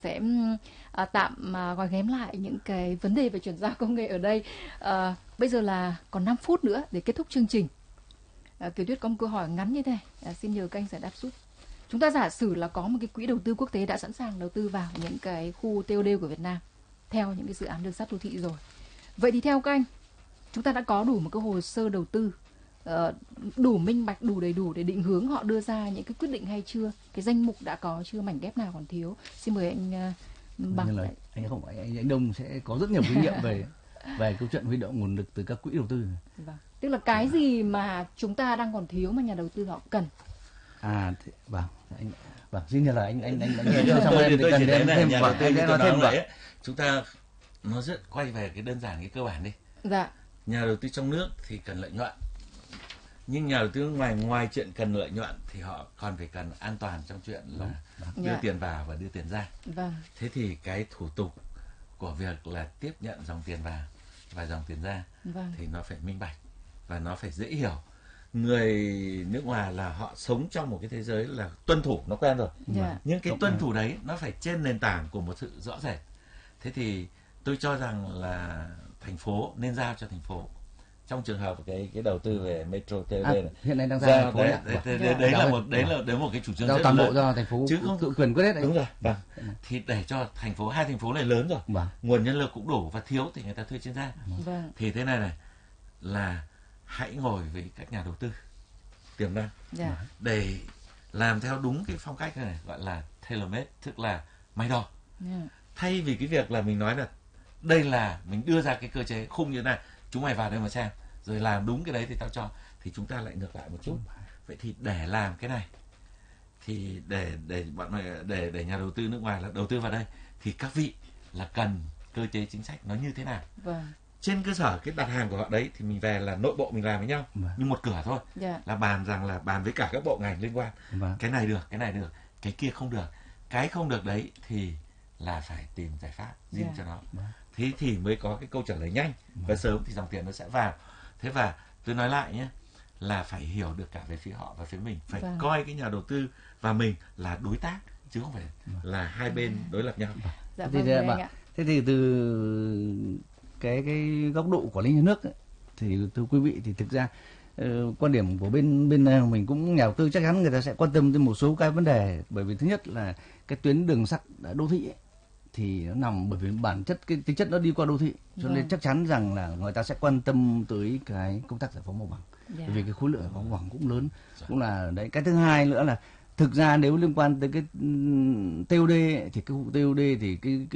sẽ tạm gói ghém lại những cái vấn đề về chuyển giao công nghệ ở đây. Bây giờ là còn 5 phút nữa để kết thúc chương trình. Kiều Tuyết có một câu hỏi ngắn như thế này, xin nhờ các anh giải đáp giúp. Chúng ta giả sử là có một cái quỹ đầu tư quốc tế đã sẵn sàng đầu tư vào những cái khu TOD của Việt Nam theo những cái dự án đường sắt đô thị rồi. Vậy thì theo các anh, chúng ta đã có đủ một cái hồ sơ đầu tư đủ minh bạch, đủ đầy đủ để định hướng họ đưa ra những cái quyết định hay chưa? Cái danh mục đã có chưa, mảnh ghép nào còn thiếu? Xin mời anh Bằng. Anh Đông sẽ có rất nhiều kinh nghiệm về câu chuyện huy động nguồn lực từ các quỹ đầu tư. Vâng. Tức là cái gì mà chúng ta đang còn thiếu mà nhà đầu tư họ cần? Xin nhờ là anh xong rồi tôi chỉ thấy là nhà đầu tư như tôi nói vậy, chúng ta nó rất quay về cái đơn giản, cái cơ bản đi. Dạ. Nhà đầu tư trong nước thì cần lợi nhuận, nhưng nhà đầu tư ngoài chuyện cần lợi nhuận thì họ còn phải cần an toàn trong chuyện là đưa tiền vào và đưa tiền ra. Vâng. Thế thì cái thủ tục của việc là tiếp nhận dòng tiền vào và dòng tiền ra thì nó phải minh bạch và nó phải dễ hiểu. Người nước ngoài là họ sống trong một cái thế giới là tuân thủ nó quen rồi, nhưng cái tuân thủ đấy nó phải trên nền tảng của một sự rõ rệt. Thế thì tôi cho rằng là thành phố nên giao cho thành phố, trong trường hợp cái đầu tư về metro TOD này hiện nay đang giao đấy là một cái chủ trương rất toàn bộ do thành phố chứ không tự quyền quyết hết đấy. Đúng rồi. Vâng. Thì để cho hai thành phố này lớn rồi, nguồn nhân lực cũng đủ và thiếu thì người ta thuê chuyên gia. Thì thế này là hãy ngồi với các nhà đầu tư tiềm năng để làm theo đúng cái phong cách này, gọi là tailor made, tức là may đo. Thay vì cái việc là mình nói là đây là mình đưa ra cái cơ chế khung như thế này, chúng mày vào đây mà xem rồi làm đúng cái đấy thì tao cho, thì chúng ta lại ngược lại một chút. Vậy thì để làm cái này thì để bọn mày để nhà đầu tư nước ngoài là đầu tư vào đây thì các vị là cần cơ chế chính sách nó như thế nào. Trên cơ sở cái đặt hàng của họ đấy thì mình về là nội bộ mình làm với nhau như một cửa thôi, là bàn với cả các bộ ngành liên quan. Cái này được, cái kia không được, cái không được đấy thì là phải tìm giải pháp riêng cho nó. Thế thì mới có cái câu trả lời nhanh và sớm thì dòng tiền nó sẽ vào. Thế và tôi nói lại nhé, là phải hiểu được cả về phía họ và phía mình, phải coi cái nhà đầu tư và mình là đối tác chứ không phải là hai bên đối lập nhau. Thế thì từ cái góc độ quản lý nhà nước ấy, thì thưa quý vị, thì thực ra quan điểm của bên mình cũng nhà đầu tư chắc chắn người ta sẽ quan tâm đến một số cái vấn đề, bởi vì thứ nhất là cái tuyến đường sắt đô thị ấy, thì nó nằm, bởi vì bản chất cái tính chất nó đi qua đô thị, cho nên chắc chắn rằng là người ta sẽ quan tâm tới cái công tác giải phóng mặt bằng, bởi vì cái khối lượng giải phóng mặt bằng cũng lớn, cũng là đấy. Cái thứ hai nữa là thực ra nếu liên quan tới cái TOD ấy, thì cái vụ TOD thì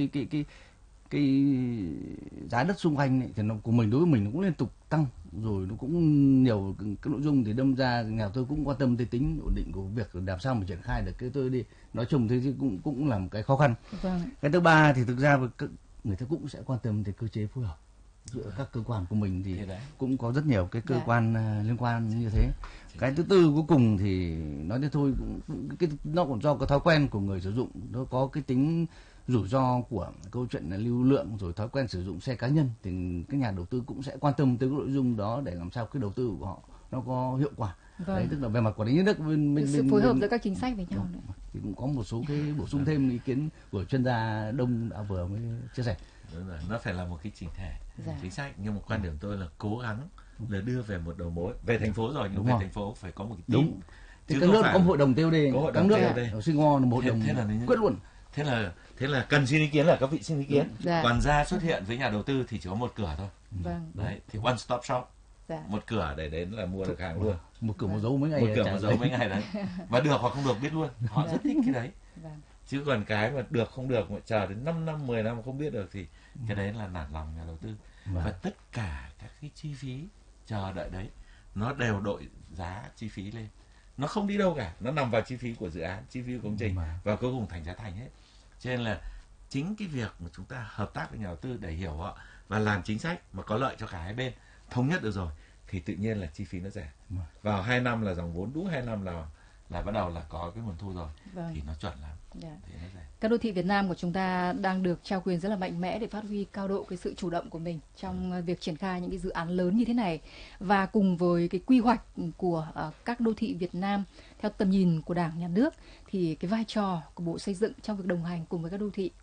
cái giá đất xung quanh ấy, thì nó của mình, đối với mình nó cũng liên tục tăng, rồi nó cũng nhiều cái nội dung thì đâm ra nhà đầu tư cũng quan tâm tới tính ổn định của việc làm sao mà triển khai được cái TOD. Nói chung thế cũng là một cái khó khăn. Cái thứ ba thì thực ra người ta cũng sẽ quan tâm tới cơ chế phối hợp giữa các cơ quan của mình, thì cũng có rất nhiều cái cơ quan liên quan như thế. Cái thứ tư cuối cùng thì nói thế thôi, nó còn do cái thói quen của người sử dụng, nó có cái tính rủi ro của câu chuyện là lưu lượng, rồi thói quen sử dụng xe cá nhân, thì cái nhà đầu tư cũng sẽ quan tâm tới cái nội dung đó để làm sao cái đầu tư của họ nó có hiệu quả. Đấy, tức là về mặt quản lý nhà nước, sự phối hợp giữa các chính sách với nhau nữa. Thì cũng có một số cái bổ sung thêm ý kiến của chuyên gia Đông đã vừa mới chia sẻ. Đúng rồi, nó phải là một cái chỉnh thể chính sách, nhưng một quan điểm tôi là cố gắng là đưa về một đầu mối về thành phố rồi, nhưng về thành phố phải có một cái team. Thì các nước có hội đồng TOD, các nước ở Singapore là một hội đồng quyết luôn. Thế là cần xin ý kiến là các vị xin ý kiến. Còn ra xuất hiện với nhà đầu tư thì chỉ có một cửa thôi. Đấy, thì one stop shop. Một cửa để đến là mua được hàng luôn. Một cửa một dấu mấy ngày. Một cửa một dấu mấy ngày đấy. Và được hoặc không được biết luôn. Họ rất thích cái đấy. Chứ còn cái mà được không được mà chờ đến 5 năm, 10 năm không biết được thì cái đấy là nản lòng nhà đầu tư. Và tất cả các cái chi phí chờ đợi đấy nó đều đội giá chi phí lên. Nó không đi đâu cả, nó nằm vào chi phí của dự án, chi phí của công trình và cuối cùng thành giá thành hết. Cho nên là chính cái việc mà chúng ta hợp tác với nhà đầu tư để hiểu họ và làm chính sách mà có lợi cho cả hai bên, thống nhất được rồi thì tự nhiên là chi phí nó rẻ. Vào 2 năm là dòng vốn, đủ 2 năm là bắt đầu là có cái nguồn thu rồi, thì nó chuẩn lắm. Các đô thị Việt Nam của chúng ta đang được trao quyền rất là mạnh mẽ để phát huy cao độ cái sự chủ động của mình trong việc triển khai những cái dự án lớn như thế này, và cùng với cái quy hoạch của các đô thị Việt Nam theo tầm nhìn của Đảng, Nhà nước, thì cái vai trò của Bộ Xây dựng trong việc đồng hành cùng với các đô thị